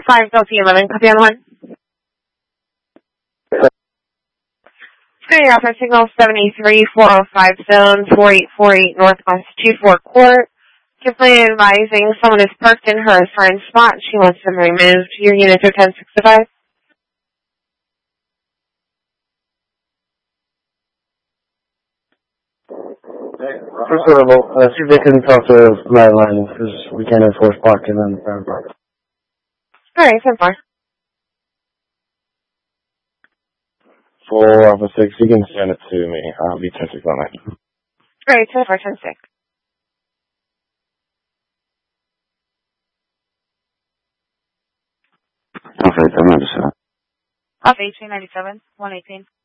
5 Delta 11, copy on the one. Screening officer signal 73405 zone 4848 Northwest 24 Court. Simply advising someone is parked in her assigned spot. She wants them removed. Your units are 1065. First of all, see if they can talk to Madeline, because we can't enforce parking on the private park. Alright, 10-4. 4 Alpha 6, you can send it to me. I'll be 10-6 on that. Alright, 10-4, 10-6. Okay, 1097. Off 1897, 118.